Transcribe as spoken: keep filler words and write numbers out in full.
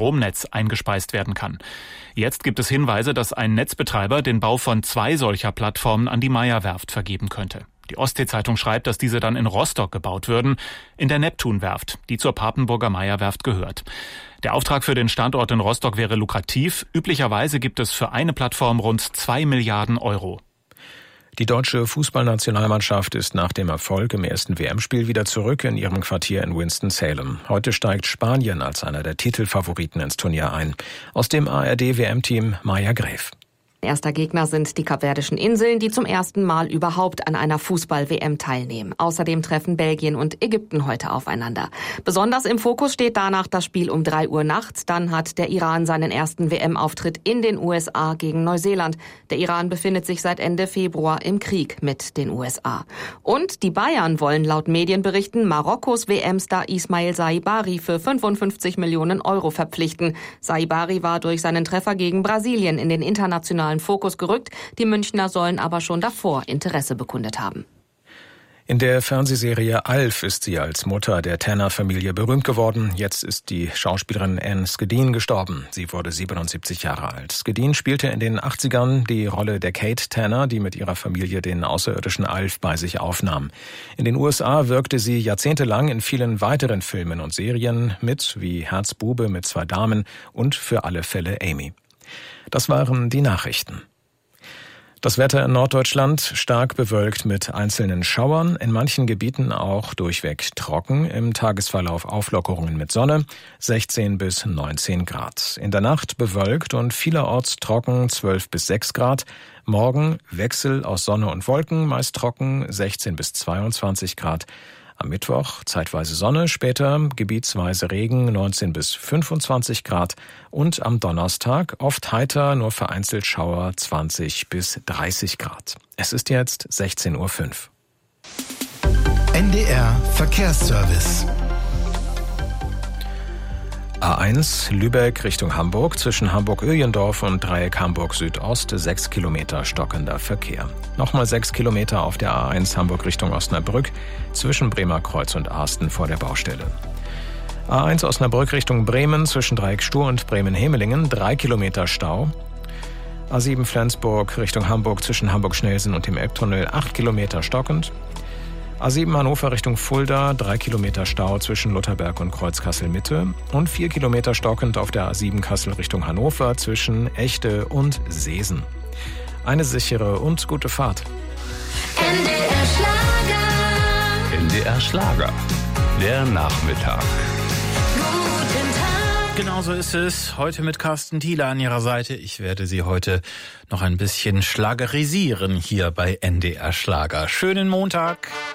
Stromnetz eingespeist werden kann. Jetzt gibt es Hinweise, dass ein Netzbetreiber den Bau von zwei solcher Plattformen an die Meyer-Werft vergeben könnte. Die Ostsee-Zeitung schreibt, dass diese dann in Rostock gebaut würden, in der Neptun-Werft, die zur Papenburger Meyer-Werft gehört. Der Auftrag für den Standort in Rostock wäre lukrativ. Üblicherweise gibt es für eine Plattform rund zwei Milliarden Euro. Die deutsche Fußballnationalmannschaft ist nach dem Erfolg im ersten W M-Spiel wieder zurück in ihrem Quartier in Winston-Salem. Heute steigt Spanien als einer der Titelfavoriten ins Turnier ein. Aus dem A R D-W M-Team Maja Gräf. Erster Gegner sind die Kapverdischen Inseln, die zum ersten Mal überhaupt an einer Fußball-W M teilnehmen. Außerdem treffen Belgien und Ägypten heute aufeinander. Besonders im Fokus steht danach das Spiel um drei Uhr nachts. Dann hat der Iran seinen ersten W M-Auftritt in den U S A gegen Neuseeland. Der Iran befindet sich seit Ende Februar im Krieg mit den U S A. Und die Bayern wollen laut Medienberichten Marokkos W M-Star Ismail Saibari für fünfundfünfzig Millionen Euro verpflichten. Saibari war durch seinen Treffer gegen Brasilien in den internationalen Fokus gerückt. Die Münchner sollen aber schon davor Interesse bekundet haben. In der Fernsehserie Alf ist sie als Mutter der Tanner-Familie berühmt geworden. Jetzt ist die Schauspielerin Anne Skidin gestorben. Sie wurde siebenundsiebzig Jahre alt. Skidin spielte in den achtzigern die Rolle der Kate Tanner, die mit ihrer Familie den außerirdischen Alf bei sich aufnahm. In den U S A wirkte sie jahrzehntelang in vielen weiteren Filmen und Serien mit, wie Herzbube mit zwei Damen und Für alle Fälle Amy. Das waren die Nachrichten. Das Wetter in Norddeutschland stark bewölkt mit einzelnen Schauern, in manchen Gebieten auch durchweg trocken, im Tagesverlauf Auflockerungen mit Sonne, sechzehn bis neunzehn Grad. In der Nacht bewölkt und vielerorts trocken, zwölf bis sechs Grad. Morgen Wechsel aus Sonne und Wolken, meist trocken, sechzehn bis zweiundzwanzig Grad. Am Mittwoch zeitweise Sonne, später gebietsweise Regen, neunzehn bis fünfundzwanzig Grad. Und am Donnerstag oft heiter, nur vereinzelt Schauer, zwanzig bis dreißig Grad. Es ist jetzt sechzehn Uhr fünf. N D R Verkehrsservice. A eins Lübeck Richtung Hamburg, zwischen Hamburg-Öjendorf und Dreieck Hamburg Südost, sechs Kilometer stockender Verkehr. Nochmal sechs Kilometer auf der A eins Hamburg Richtung Osnabrück, zwischen Bremerkreuz und Arsten vor der Baustelle. A eins Osnabrück Richtung Bremen, zwischen Dreieck Stur und Bremen-Hemelingen, drei Kilometer Stau. A sieben Flensburg Richtung Hamburg, zwischen Hamburg-Schnelsen und dem Elbtunnel, acht Kilometer stockend. A sieben Hannover Richtung Fulda, drei Kilometer Stau zwischen Lutherberg und Kreuzkassel-Mitte und vier Kilometer stockend auf der A sieben Kassel Richtung Hannover zwischen Echte und Seesen. Eine sichere und gute Fahrt. N D R Schlager. N D R Schlager. Der Nachmittag. Guten Tag. Genauso ist es. Heute mit Carsten Thiele an Ihrer Seite. Ich werde Sie heute noch ein bisschen schlagerisieren hier bei N D R Schlager. Schönen Montag.